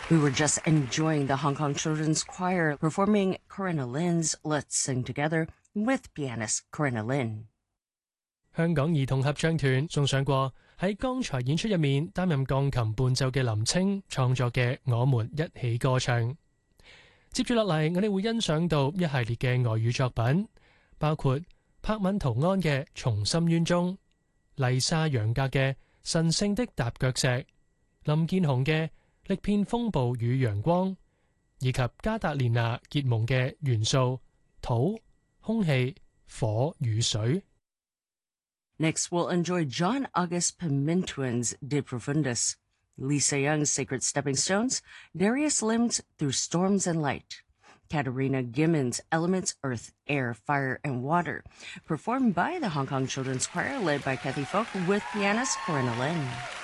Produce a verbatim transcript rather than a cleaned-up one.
We were just enjoying the Hong Kong Children's Choir performing Corinna Lin's Let's Sing Together with pianist Corinna Lin。 香港兒童合唱團仲上過喺剛才演出入面擔任鋼琴伴奏嘅林清創作嘅《我們一起歌唱》。接住落嚟，我哋會欣賞到一系列嘅外語作品，包括柏敏圖安嘅《從深淵中》、麗莎楊格嘅《神聖的踏腳石》、林建雄嘅《歷遍風暴與陽光》，以及加達連娜結盟嘅元素土、空氣、火與水。 Next, we'll enjoy John August Pimentuan's De Profundis, Lisa Young's Sacred Stepping Stones, Darius Lim's Through Storms and Light, Katerina Gimmons' Elements, Earth, Air, Fire, and Water, performed by the Hong Kong Children's Choir led by Kathy Folk with pianist Corinna Lin.